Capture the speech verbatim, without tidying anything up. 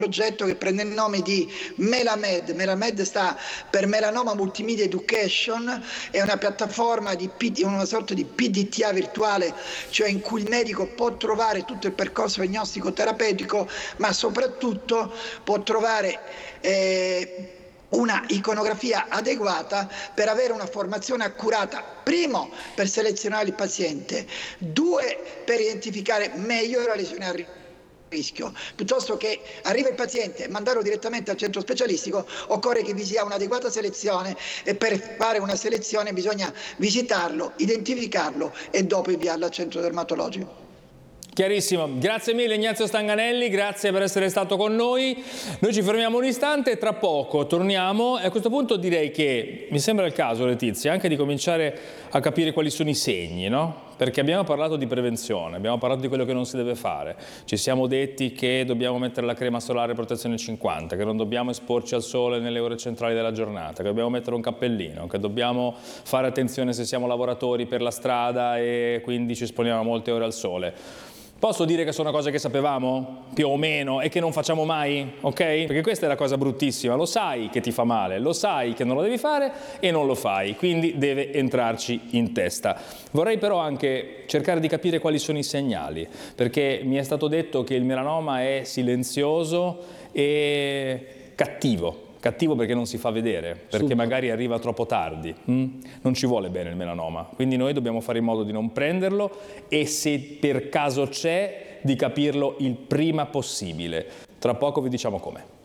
progetto che prende il nome di Melamed. Melamed sta per Melanoma Multimedia Education, è una piattaforma di P D, una sorta di P D T A virtuale, cioè in cui il medico può trovare tutto il percorso diagnostico terapeutico, ma soprattutto può trovare eh, una iconografia adeguata per avere una formazione accurata, primo per selezionare il paziente, due per identificare meglio la lesione a rischio. Piuttosto che arriva il paziente e mandarlo direttamente al centro specialistico, occorre che vi sia un'adeguata selezione, e per fare una selezione bisogna visitarlo, identificarlo e dopo inviarlo al centro dermatologico. Chiarissimo, grazie mille Ignazio Stanganelli, grazie per essere stato con noi. Noi ci fermiamo un istante e tra poco torniamo, e a questo punto direi che mi sembra il caso, Letizia, anche di cominciare a capire quali sono i segni, no? Perché abbiamo parlato di prevenzione, abbiamo parlato di quello che non si deve fare, ci siamo detti che dobbiamo mettere la crema solare protezione cinquanta, che non dobbiamo esporci al sole nelle ore centrali della giornata, che dobbiamo mettere un cappellino, che dobbiamo fare attenzione se siamo lavoratori per la strada e quindi ci esponiamo a molte ore al sole. Posso dire che sono cose che sapevamo, più o meno, e che non facciamo mai, ok? Perché questa è la cosa bruttissima, lo sai che ti fa male, lo sai che non lo devi fare e non lo fai, quindi deve entrarci in testa. Vorrei però anche cercare di capire quali sono i segnali, perché mi è stato detto che il melanoma è silenzioso e cattivo. Cattivo perché non si fa vedere, perché Subito. magari arriva troppo tardi. Mm? Non ci vuole bene il melanoma, quindi noi dobbiamo fare in modo di non prenderlo e se per caso c'è, di capirlo il prima possibile. Tra poco vi diciamo come.